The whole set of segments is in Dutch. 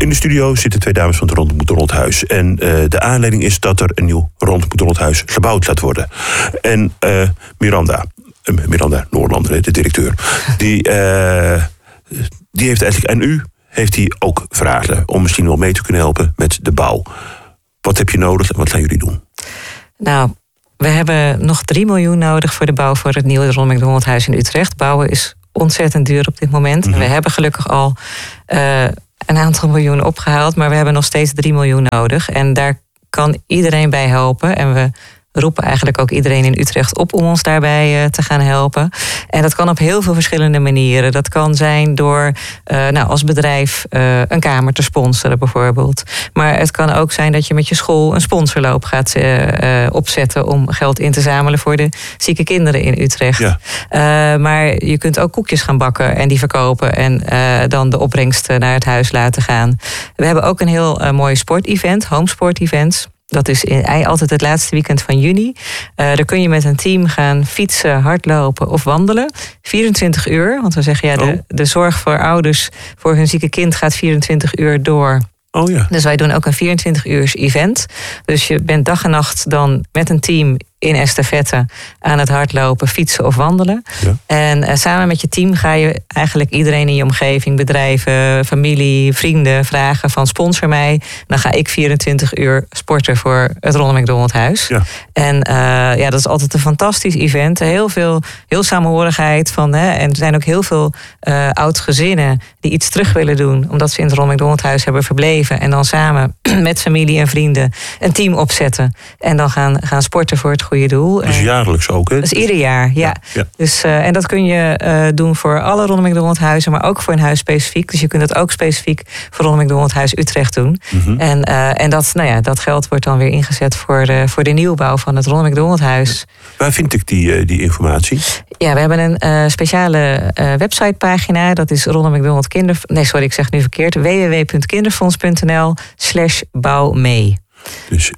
de studio zitten 2 dames van het Ronald McDonald Huis. En de aanleiding is dat er een nieuw Ronald McDonald Huis gebouwd laat worden. En Miranda Noorlander, de directeur, die heeft eigenlijk aan u heeft hij ook vragen om misschien wel mee te kunnen helpen met de bouw. Wat heb je nodig en wat gaan jullie doen? Nou, we hebben nog 3 miljoen nodig voor de bouw voor het nieuwe Ronald McDonald Huis in Utrecht. Bouwen is ontzettend duur op dit moment. Mm-hmm. We hebben gelukkig al een aantal miljoen opgehaald, maar we hebben nog steeds 3 miljoen nodig. En daar kan iedereen bij helpen. En we roepen eigenlijk ook iedereen in Utrecht op om ons daarbij te gaan helpen. En dat kan op heel veel verschillende manieren. Dat kan zijn door als bedrijf een kamer te sponsoren bijvoorbeeld. Maar het kan ook zijn dat je met je school een sponsorloop gaat opzetten om geld in te zamelen voor de zieke kinderen in Utrecht. Ja. Maar je kunt ook koekjes gaan bakken en die verkopen en dan de opbrengst naar het huis laten gaan. We hebben ook een heel mooi sportevent, homesport-events. Dat is altijd het laatste weekend van juni. Daar kun je met een team gaan fietsen, hardlopen of wandelen. 24 uur, want we zeggen de zorg voor ouders voor hun zieke kind gaat 24 uur door. Oh ja. Dus wij doen ook een 24 uur event. Dus je bent dag en nacht dan met een team in estafette aan het hardlopen, fietsen of wandelen. Ja. En samen met je team ga je eigenlijk iedereen in je omgeving, bedrijven, familie, vrienden vragen van sponsor mij. Dan ga ik 24 uur sporten voor het Ronald McDonald Huis. Ja. En dat is altijd een fantastisch event. Heel samenhorigheid van. En er zijn ook heel veel oud-gezinnen die iets terug willen doen, omdat ze in het Ronald McDonald Huis hebben verbleven. En dan samen met familie en vrienden een team opzetten. En dan gaan sporten voor het goede doel. Dus jaarlijks ook, hè? Dus ieder jaar, ja. Dus, en dat kun je doen voor alle Ronald McDonald Huizen, maar ook voor een huis specifiek. Dus je kunt dat ook specifiek voor Ronald McDonald Huis Utrecht doen. Mm-hmm. En dat geld wordt dan weer ingezet voor de nieuwbouw van het Ronald McDonald Huis. Waar vind ik die informatie? Ja, we hebben een speciale websitepagina. Dat is Ronald McDonald www.kinderfonds.nl/bouwmee. Dus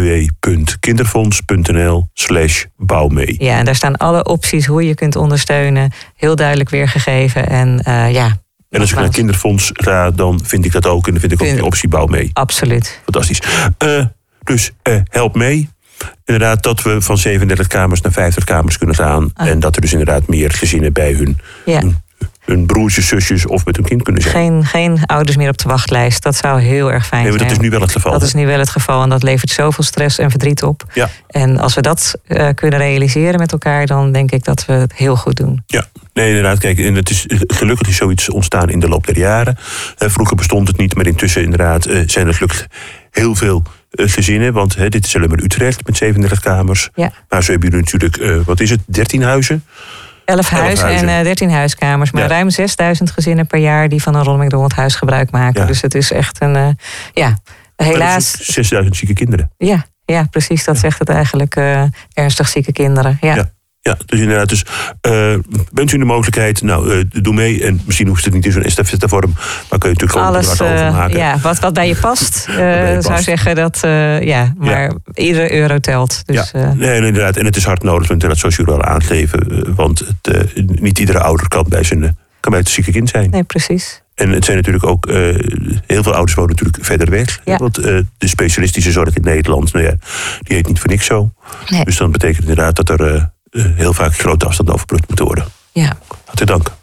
www.kinderfonds.nl/bouwmee. Ja, en daar staan alle opties hoe je kunt ondersteunen. Heel duidelijk weergegeven. En als ik naar Kinderfonds ga, dan vind ik dat ook. En dan vind ik ook de optie bouw mee. Absoluut. Fantastisch. Dus help mee. Inderdaad, dat we van 37 kamers naar 50 kamers kunnen gaan. En dat er dus inderdaad meer gezinnen bij hun broertjes, zusjes of met hun kind kunnen zijn. Geen ouders meer op de wachtlijst. Dat zou heel erg fijn zijn. Dat is nu wel het geval. Dat is nu wel het geval en dat levert zoveel stress en verdriet op. Ja. En als we dat kunnen realiseren met elkaar, dan denk ik dat we het heel goed doen. Ja, nee, inderdaad. Kijk, en het is gelukkig is zoiets ontstaan in de loop der jaren. Vroeger bestond het niet, maar intussen inderdaad zijn er gelukkig heel veel gezinnen. Want dit is alleen maar Utrecht met 37 kamers. Ja. Maar zo hebben jullie natuurlijk, 13 huizen? 11 huizen en 13 huiskamers. Maar ruim 6000 gezinnen per jaar die van een Ronald McDonald Huis gebruik maken. Ja. Dus het is echt helaas. 6000 zieke kinderen. Ja, precies. Dat zegt het eigenlijk. Ernstig zieke kinderen. Ja, dus inderdaad. Bent u de mogelijkheid, doe mee. En misschien hoeft het niet in zo'n estafette vorm. Maar kun je natuurlijk gewoon alles overmaken. Wat bij je past. Zou zeggen dat, maar iedere euro telt. Dus, nee, inderdaad. En het is hard nodig, inderdaad, zoals jullie al aangeven. Want niet iedere ouder kan bij het zieke kind zijn. Nee, precies. En het zijn natuurlijk ook, heel veel ouders wonen natuurlijk verder weg. Ja. Want de specialistische zorg in Nederland, die heet niet voor niks zo. Nee. Dus dan betekent inderdaad dat er heel vaak grote afstanden overbrugd moeten worden. Ja. Hartelijk dank.